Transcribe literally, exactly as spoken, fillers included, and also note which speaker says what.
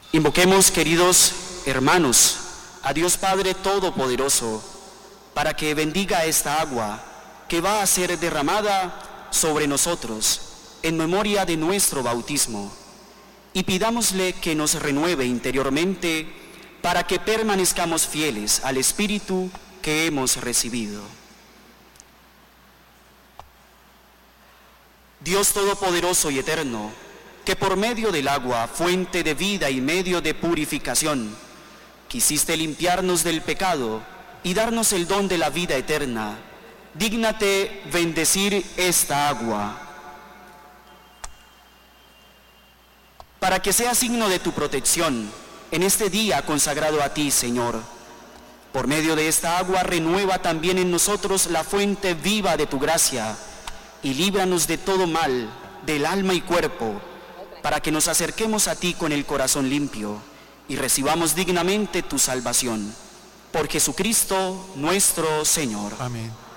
Speaker 1: Invoquemos, queridos hermanos, a Dios Padre Todopoderoso, para que bendiga esta agua que va a ser derramada sobre nosotros en memoria de nuestro bautismo, y pidámosle que nos renueve interiormente para que permanezcamos fieles al Espíritu que hemos recibido. Dios Todopoderoso y Eterno, que por medio del agua, fuente de vida y medio de purificación, quisiste limpiarnos del pecado y darnos el don de la vida eterna, dígnate bendecir esta agua, para que sea signo de tu protección en este día consagrado a ti, Señor. Por medio de esta agua renueva también en nosotros la fuente viva de tu gracia y líbranos de todo mal, del alma y cuerpo, para que nos acerquemos a ti con el corazón limpio y recibamos dignamente tu salvación. Por Jesucristo nuestro Señor.
Speaker 2: Amén.